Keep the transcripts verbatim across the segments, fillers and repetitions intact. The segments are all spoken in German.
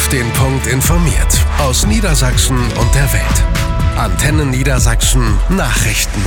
Auf den Punkt informiert. Aus Niedersachsen und der Welt. Antenne Niedersachsen Nachrichten.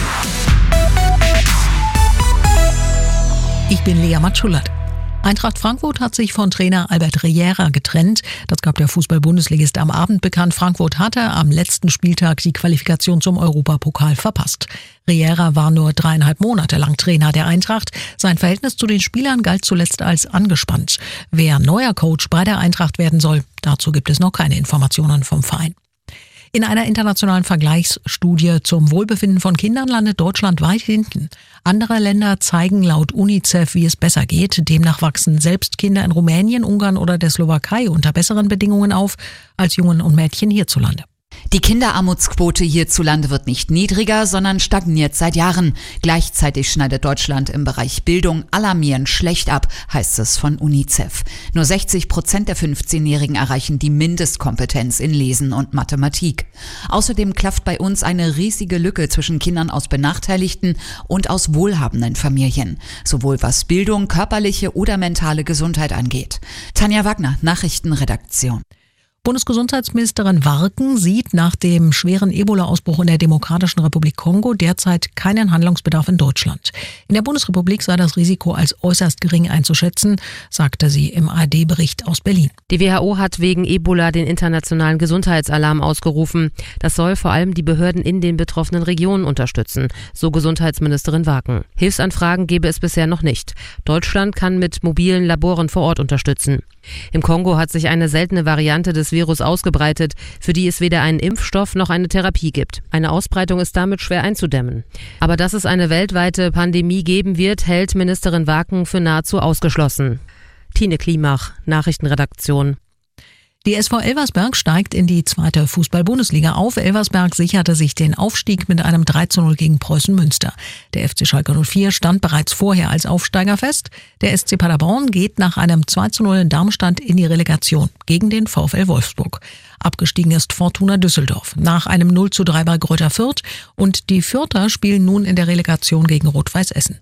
Ich bin Lea Matschulat. Eintracht Frankfurt hat sich von Trainer Albert Riera getrennt. Das gab der Fußball-Bundesligist am Abend bekannt. Frankfurt hatte am letzten Spieltag die Qualifikation zum Europapokal verpasst. Riera war nur dreieinhalb Monate lang Trainer der Eintracht. Sein Verhältnis zu den Spielern galt zuletzt als angespannt. Wer neuer Coach bei der Eintracht werden soll, dazu gibt es noch keine Informationen vom Verein. In einer internationalen Vergleichsstudie zum Wohlbefinden von Kindern landet Deutschland weit hinten. Andere Länder zeigen laut UNICEF, wie es besser geht. Demnach wachsen selbst Kinder in Rumänien, Ungarn oder der Slowakei unter besseren Bedingungen auf als Jungen und Mädchen hierzulande. Die Kinderarmutsquote hierzulande wird nicht niedriger, sondern stagniert seit Jahren. Gleichzeitig schneidet Deutschland im Bereich Bildung alarmierend schlecht ab, heißt es von UNICEF. Nur sechzig Prozent der fünfzehnjährigen erreichen die Mindestkompetenz in Lesen und Mathematik. Außerdem klafft bei uns eine riesige Lücke zwischen Kindern aus benachteiligten und aus wohlhabenden Familien. Sowohl was Bildung, körperliche oder mentale Gesundheit angeht. Tanja Wagner, Nachrichtenredaktion. Bundesgesundheitsministerin Warken sieht nach dem schweren Ebola-Ausbruch in der Demokratischen Republik Kongo derzeit keinen Handlungsbedarf in Deutschland. In der Bundesrepublik sei das Risiko als äußerst gering einzuschätzen, sagte sie im A R D-Bericht aus Berlin. Die W H O hat wegen Ebola den internationalen Gesundheitsalarm ausgerufen. Das soll vor allem die Behörden in den betroffenen Regionen unterstützen, so Gesundheitsministerin Warken. Hilfsanfragen gebe es bisher noch nicht. Deutschland kann mit mobilen Laboren vor Ort unterstützen. Im Kongo hat sich eine seltene Variante des Virus ausgebreitet, für die es weder einen Impfstoff noch eine Therapie gibt. Eine Ausbreitung ist damit schwer einzudämmen. Aber dass es eine weltweite Pandemie geben wird, hält Ministerin Warken für nahezu ausgeschlossen. Tine Klimach, Nachrichtenredaktion. Die S V Elversberg steigt in die zweite Fußball-Bundesliga auf. Elversberg sicherte sich den Aufstieg mit einem drei zu null gegen Preußen Münster. Der F C Schalke null vier stand bereits vorher als Aufsteiger fest. Der S C Paderborn geht nach einem zwei zu null in Darmstadt in die Relegation gegen den VfL Wolfsburg. Abgestiegen ist Fortuna Düsseldorf nach einem null zu drei bei Greuther Fürth und die Fürther spielen nun in der Relegation gegen Rot-Weiß Essen.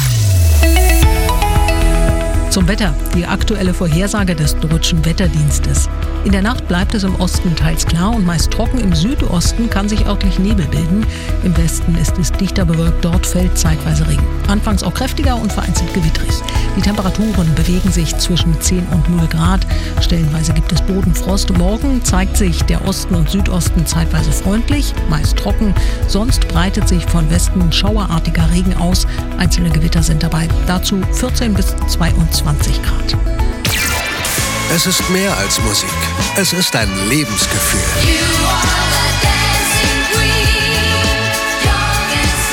Zum Wetter, die aktuelle Vorhersage des Deutschen Wetterdienstes. In der Nacht bleibt es im Osten teils klar und meist trocken. Im Südosten kann sich örtlich Nebel bilden. Im Westen ist es dichter bewölkt, dort fällt zeitweise Regen. Anfangs auch kräftiger und vereinzelt gewitterig. Die Temperaturen bewegen sich zwischen zehn und null Grad. Stellenweise gibt es Bodenfrost. Morgen zeigt sich der Osten und Südosten zeitweise freundlich, meist trocken. Sonst breitet sich von Westen schauerartiger Regen aus. Einzelne Gewitter sind dabei. Dazu vierzehn bis zweiundzwanzig Grad. Es ist mehr als Musik. Es ist ein Lebensgefühl.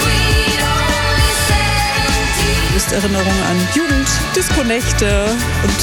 Erinnerungen an Jugend, Disco-Nächte und